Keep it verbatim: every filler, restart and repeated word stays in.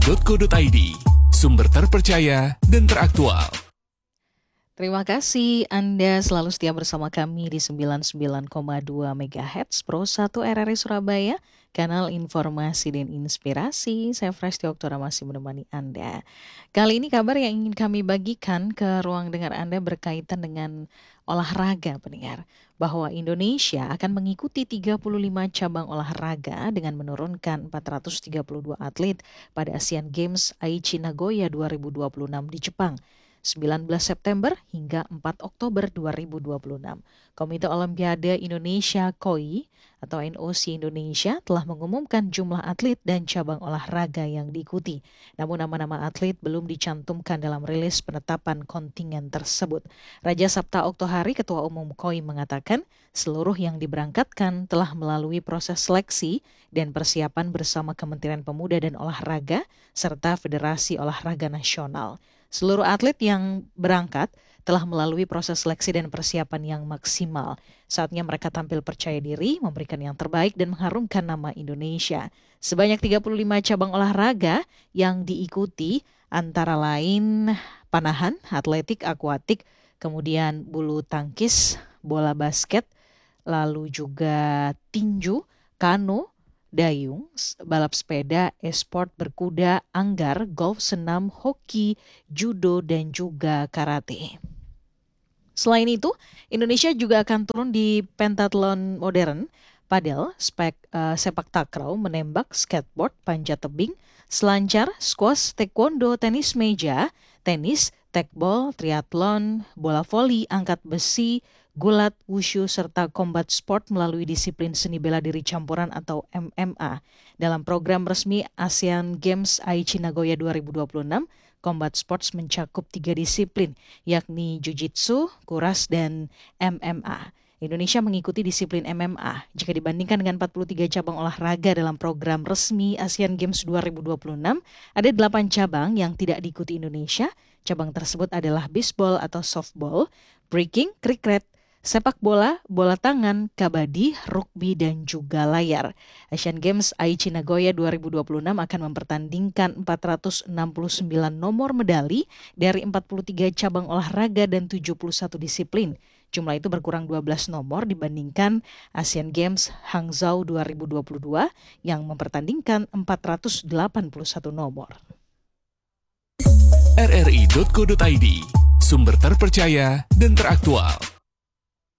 titik co titik id, sumber terpercaya dan teraktual. Terima kasih Anda selalu setia bersama kami di sembilan puluh sembilan koma dua megahertz Pro satu R R I Surabaya, kanal informasi dan inspirasi. Saya Fresh Oktora masih menemani Anda. Kali ini kabar yang ingin kami bagikan ke ruang dengar Anda berkaitan dengan olahraga pendengar. Bahwa Indonesia akan mengikuti tiga puluh lima cabang olahraga dengan menurunkan empat ratus tiga puluh dua atlet pada Asian Games Aichi Nagoya dua ribu dua puluh enam di Jepang. sembilan belas September hingga empat Oktober dua ribu dua puluh enam. Komite Olimpiade Indonesia K O I atau N O C Indonesia telah mengumumkan jumlah atlet dan cabang olahraga yang diikuti. Namun nama-nama atlet belum dicantumkan dalam rilis penetapan kontingen tersebut. Raja Sabta Oktohari, Ketua Umum K O I mengatakan seluruh yang diberangkatkan telah melalui proses seleksi dan persiapan bersama Kementerian Pemuda dan Olahraga serta Federasi Olahraga Nasional. Seluruh atlet yang berangkat telah melalui proses seleksi dan persiapan yang maksimal. Saatnya mereka tampil percaya diri, memberikan yang terbaik dan mengharumkan nama Indonesia. Sebanyak tiga puluh lima cabang olahraga yang diikuti antara lain panahan, atletik, akuatik, kemudian bulu tangkis, bola basket, lalu juga tinju, kano, dayung, balap sepeda, e-sport, berkuda, anggar, golf, senam, hoki, judo, dan juga karate. Selain itu, Indonesia juga akan turun di pentathlon modern, padel, spek, uh, sepak takraw, menembak, skateboard, panjat tebing, selancar, squash, taekwondo, tenis meja, tenis, tekbol, triathlon, bola voli, angkat besi, gulat, wushu, serta combat sport melalui disiplin seni bela diri campuran atau M M A. Dalam program resmi ASEAN Games Aichi Nagoya dua ribu dua puluh enam, combat sports mencakup tiga disiplin, yakni Jiu-Jitsu, Kuras, dan M M A. Indonesia mengikuti disiplin M M A. Jika dibandingkan dengan empat puluh tiga cabang olahraga dalam program resmi ASEAN Games dua ribu dua puluh enam, ada delapan cabang yang tidak diikuti Indonesia. Cabang tersebut adalah bisbol atau softball, breaking, kriket, sepak bola, bola tangan, kabadi, rugby, dan juga layar. Asian Games Aichi Nagoya dua ribu dua puluh enam akan mempertandingkan empat ratus enam puluh sembilan nomor medali dari empat puluh tiga cabang olahraga dan tujuh puluh satu disiplin. Jumlah itu berkurang dua belas nomor dibandingkan Asian Games Hangzhou dua ribu dua puluh dua yang mempertandingkan empat ratus delapan puluh satu nomor. R R I titik co titik id, sumber terpercaya dan teraktual.